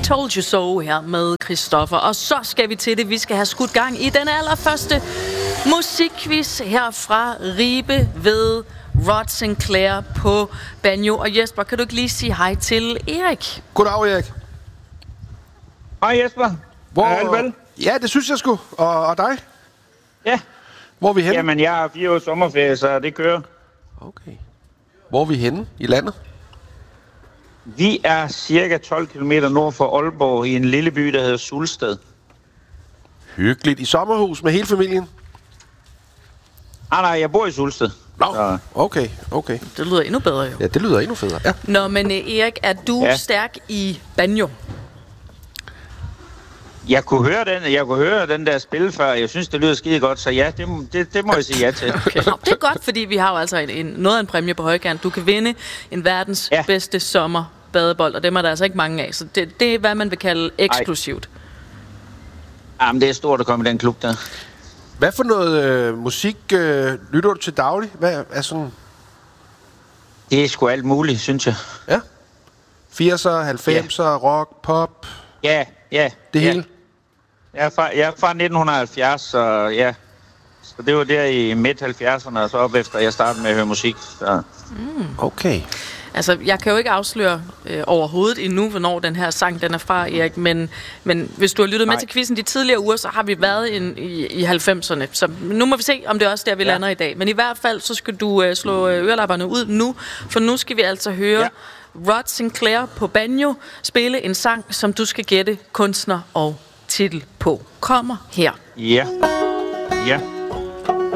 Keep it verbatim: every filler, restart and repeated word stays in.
Told You So her med Christoffer. Og så skal vi til det. Vi skal have skudt gang i den allerførste musikquiz her fra Ribe ved Rod Sinclair på banjo. Og Jesper, kan du ikke lige sige hej til Erik? Goddag, Erik. Hej Jesper. Hvor, er alt vel? Ja, det synes jeg sgu. Og, og dig? Ja. Hvor er vi henne? Jamen, jeg har fire års sommerferie, så det kører. Okay. Hvor er vi henne i landet? Vi er cirka tolv kilometer nord for Aalborg i en lille by, der hedder Sulsted. Hyggeligt. I sommerhus med hele familien? Ah, nej, jeg bor i Sulsted. Nå, så. okay, okay. Det lyder endnu bedre jo. Ja, det lyder endnu federe, ja. Nå, men Erik, er du ja. stærk i banjo? Jeg kunne høre den, jeg kunne høre den der spil før. Jeg synes, det lyder skide godt, så ja, det, det, det må jeg sige ja til. Okay. Nå, det er godt, fordi vi har jo altså en, en, noget af en præmie på højkant. Du kan vinde en verdens ja. bedste sommerbadebold, og dem er der altså ikke mange af. Så det, det er, hvad man vil kalde eksklusivt. Ej. Jamen, det er stort at komme i den klub der. Hvad for noget øh, musik øh, lytter du til daglig? Hvad er sådan... Det er sgu alt muligt, synes jeg. Ja? firserne, halvfemserne, ja. rock, pop... Ja, ja. Det ja. hele? Jeg er, fra, jeg er fra nitten halvfjerds, så ja. Så det var der i midt halvfjerdserne, og så op efter, jeg startede med at høre musik. Så. Mm. Okay. Altså, jeg kan jo ikke afsløre øh, overhovedet endnu, hvornår den her sang den er fra, Erik. Men, men hvis du har lyttet Nej. med til quizzen de tidligere uger, så har vi været in, i, i halvfemserne. Så nu må vi se, om det er også der, vi ja. lander i dag. Men i hvert fald, så skal du øh, slå øh, ørelapperne ud nu. For nu skal vi altså høre ja. Rod Sinclair på banjo spille en sang, som du skal gætte kunstner og titel på. Kommer her. Ja. Ja.